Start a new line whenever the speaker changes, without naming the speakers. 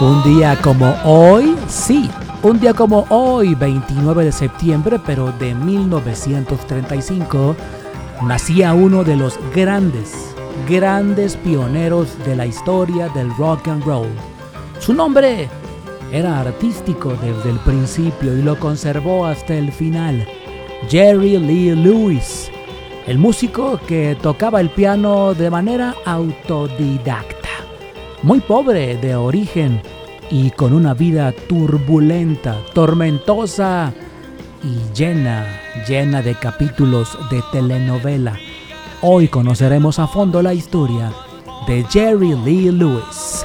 Un día como hoy, sí, un día como hoy, 29 de septiembre, pero de 1935, nacía uno de los grandes pioneros de la historia del rock and roll. Su nombre era artístico desde el principio y lo conservó hasta el final. Jerry Lee Lewis, el músico que tocaba el piano de manera autodidacta. Muy pobre de origen y con una vida turbulenta, tormentosa y llena de capítulos de telenovela. Hoy conoceremos a fondo la historia de Jerry Lee Lewis.